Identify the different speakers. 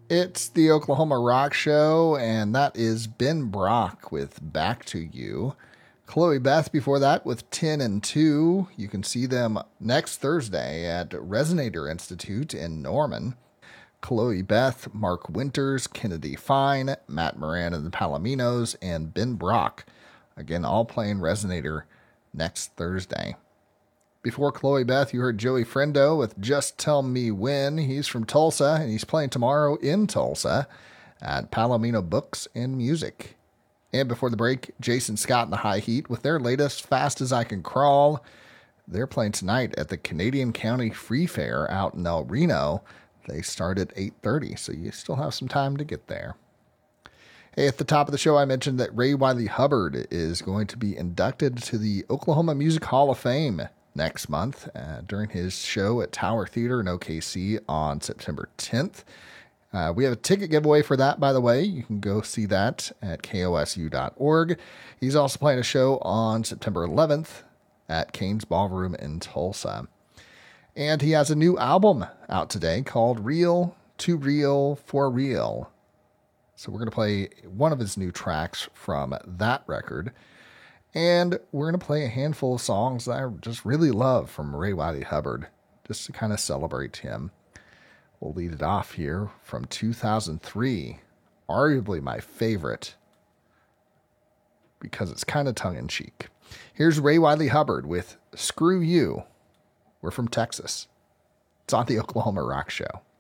Speaker 1: It's the Oklahoma Rock Show, and that is Ben Brock with Back to You. Chloe Beth before that with 10 and 2. You can see them next Thursday at Resonator Institute in Norman. Chloe Beth, Mark Winters, Kennedy Fine, Matt Moran and the Palominos, and Ben Brock. Again, all playing Resonator next Thursday. Before Chloe Beth, you heard Joey Friendo with Just Tell Me When. He's from Tulsa, and he's playing tomorrow in Tulsa at Palomino Books and Music. And before the break, Jason Scott and the High Heat with their latest Fast as I Can Crawl. They're playing tonight at the Canadian County Free Fair out in El Reno. They start at 8:30, so you still have some time to get there. Hey, at the top of the show, I mentioned that Ray Wiley Hubbard is going to be inducted to the Oklahoma Music Hall of Fame next month during his show at Tower Theater in OKC on September 10th. We have a ticket giveaway for that, by the way. You can go see that at kosu.org. He's also playing a show on September 11th at Kane's Ballroom in Tulsa. And he has a new album out today called Real, Too Real, For Real. So we're going to play one of his new tracks from that record. And we're going to play a handful of songs that I just really love from Ray Wiley Hubbard, just to kind of celebrate him. We'll lead it off here from 2003, arguably my favorite, because it's kind of tongue-in-cheek. Here's Ray Wiley Hubbard with Screw You. We're from Texas. It's on the Oklahoma Rock Show.